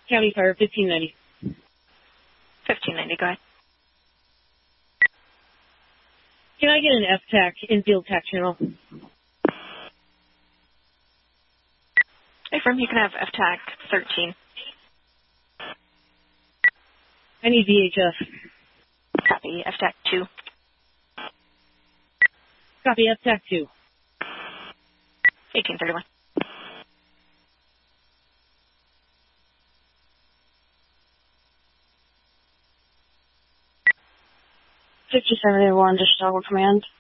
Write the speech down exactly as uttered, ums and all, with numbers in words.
County Fire, fifteen ninety. fifteen ninety, go ahead. Can I get an F TAC, infield TAC channel? Hey, firm, you can have F TAC thirteen. I need V H F. Copy, F TAC two. Copy, F TAC two. eighteen thirty-one. fifty seventy-one to Chicago Command.